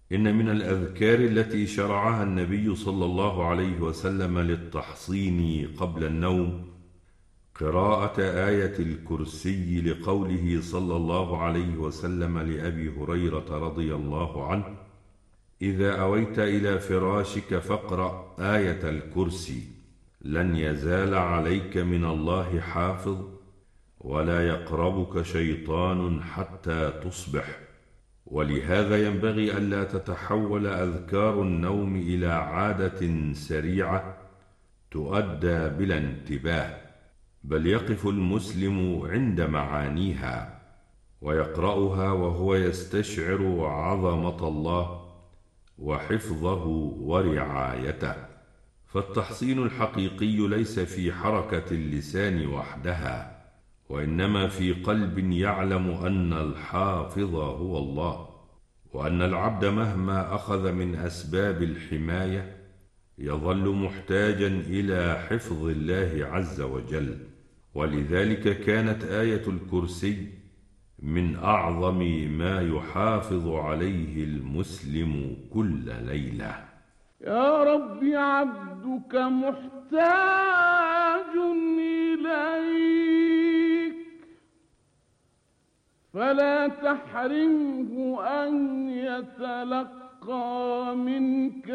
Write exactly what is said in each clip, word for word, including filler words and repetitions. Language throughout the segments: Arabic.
إن من الأذكار التي شرعها النبي صلى الله عليه وسلم للتحصين قبل النوم قراءة آية الكرسي، لقوله صلى الله عليه وسلم لأبي هريرة رضي الله عنه: إذا أويت إلى فراشك فاقرأ آية الكرسي، لن يزال عليك من الله حافظ، ولا يقربك شيطان حتى تصبح. ولهذا ينبغي ألا تتحول أذكار النوم إلى عادة سريعة تؤدى بلا انتباه، بل يقف المسلم عند معانيها ويقرأها وهو يستشعر عظمة الله وحفظه ورعايته. فالتحصين الحقيقي ليس في حركة اللسان وحدها، وإنما في قلب يعلم أن الحافظ هو الله، وأن العبد مهما أخذ من أسباب الحماية يظل محتاجا إلى حفظ الله عز وجل. ولذلك كانت آية الكرسي من أعظم ما يحافظ عليه المسلم كل ليلة. يا رب عبدك محتاج إليك، فلا تحرمه أن يتلقى منك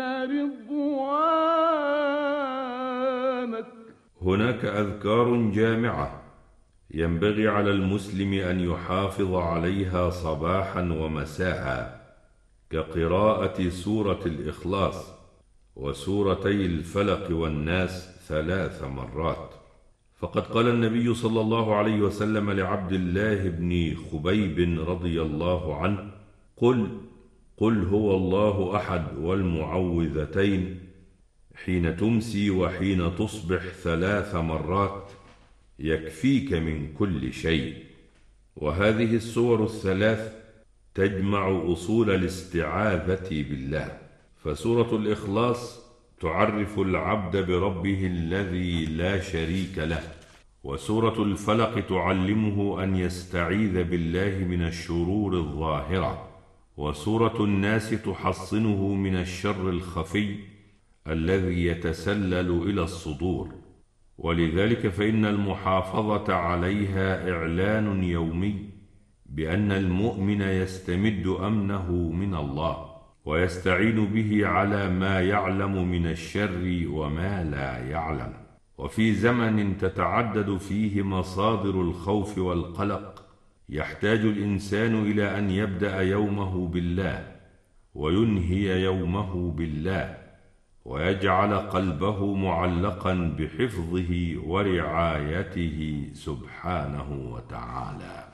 رضوانك. هناك أذكار جامعة ينبغي على المسلم أن يحافظ عليها صباحا ومساء، كقراءة سورة الإخلاص وسورتي الفلق والناس ثلاث مرات. فقد قال النبي صلى الله عليه وسلم لعبد الله بن خبيب رضي الله عنه: قل قل هو الله أحد والمعوذتين حين تمسي وحين تصبح ثلاث مرات، يكفيك من كل شيء. وهذه السور الثلاث تجمع أصول الاستعاذة بالله. فسورة الإخلاص تعرف العبد بربه الذي لا شريك له، وسورة الفلق تعلمه أن يستعيذ بالله من الشرور الظاهرة، وسورة الناس تحصنه من الشر الخفي الذي يتسلل إلى الصدور. ولذلك فإن المحافظة عليها إعلان يومي بأن المؤمن يستمد أمنه من الله، ويستعين به على ما يعلم من الشر وما لا يعلم. وفي زمن تتعدد فيه مصادر الخوف والقلق يحتاج الإنسان إلى أن يبدأ يومه بالله وينهي يومه بالله، ويجعل قلبه معلقا بحفظه ورعايته سبحانه وتعالى.